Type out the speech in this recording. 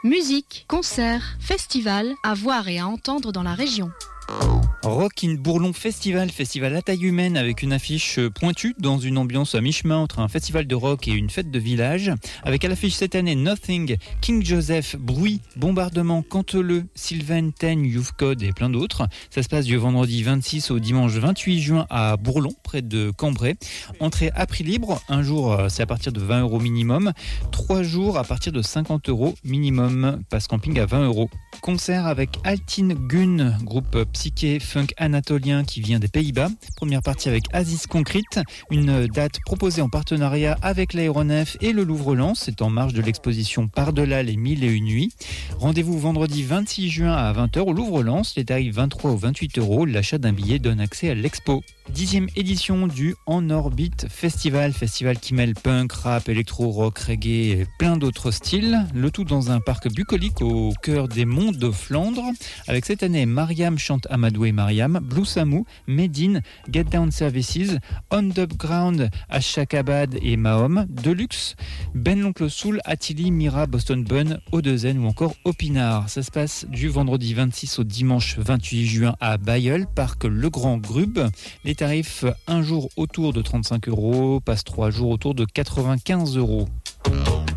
Musique, concerts, festivals, à voir et à entendre dans la région. Rock in Bourlon Festival à taille humaine avec une affiche pointue dans une ambiance à mi-chemin entre un festival de rock et une fête de village. Avec à l'affiche cette année Nothing, King Joseph, Bruit, Bombardement, Canteleu, Sylvain Ten, Youth Code et plein d'autres. Ça se passe du vendredi 26 au dimanche 28 juin à Bourlon, près de Cambrai. Entrée à prix libre, un jour c'est à partir de 20 € minimum, 3 jours à partir de 50 € minimum, passe camping à 20 €. Concert avec Altin Gun, groupe psyché funk anatolien qui vient des Pays-Bas. Première partie avec Aziz Concrete, une date proposée en partenariat avec l'Aéronef et le Louvre-Lens. C'est en marge de l'exposition Par-delà les 1001 nuits. Rendez-vous vendredi 26 juin à 20 h au Louvre-Lens. Les tarifs 23 ou 28 €. L'achat d'un billet donne accès à l'expo. 10e édition du En Orbite Festival qui mêle punk, rap, électro, rock, reggae et plein d'autres styles. Le tout dans un parc bucolique au cœur des monts de Flandre. Avec cette année Mariam chante Amadou et Mariam, Blue Samou, Medine, Get Down Services, On Dub Ground, Ashakabad et Mahom, Deluxe, Ben l'Oncle Soul, Attili, Mira, Boston Bun, O2N ou encore Opinard. Ça se passe du vendredi 26 au dimanche 28 juin à Bailleul, parc Le Grand Grub. Les tarifs, un jour autour de 35 €, passe 3 jours autour de 95 €.